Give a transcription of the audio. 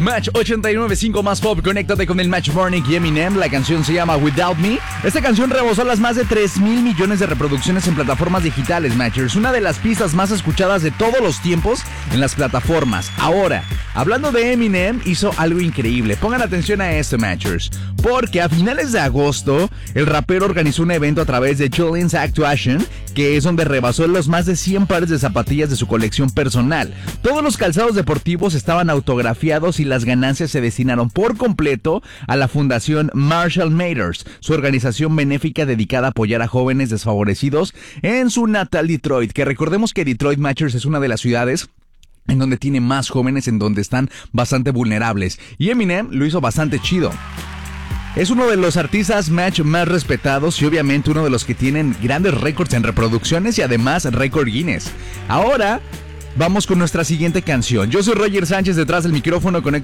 Match 89.5 más pop, conéctate con el Match Morning y Eminem. La canción se llama Without Me. Esta canción rebasó las más de 3,000 millones de reproducciones en plataformas digitales, Matchers. Una de las pistas más escuchadas de todos los tiempos en las plataformas. Ahora, hablando de Eminem, hizo algo increíble. Pongan atención a esto, Matchers, porque a finales de agosto, el rapero organizó un evento a través de Chillin's Actuation, que es donde rebasó los más de 100 pares de zapatillas de su colección personal. Todos los calzados deportivos estaban autografiados y las ganancias se destinaron por completo a la Fundación Marshall Mathers, su organización benéfica dedicada a apoyar a jóvenes desfavorecidos en su natal Detroit, que recordemos que Detroit, Matchers, es una de las ciudades en donde tiene más jóvenes, en donde están bastante vulnerables, y Eminem lo hizo bastante chido. Es uno de los artistas Match más respetados y obviamente uno de los que tienen grandes récords en reproducciones y además récord Guinness. Ahora vamos con nuestra siguiente canción. Yo soy Roger Sánchez, detrás del micrófono.